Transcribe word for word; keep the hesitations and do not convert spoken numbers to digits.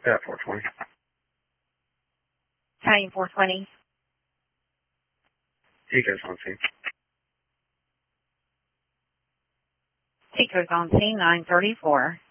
Yeah, four twenty. Italian four twenty. Tico's on scene. Tico's on scene, nine thirty-four.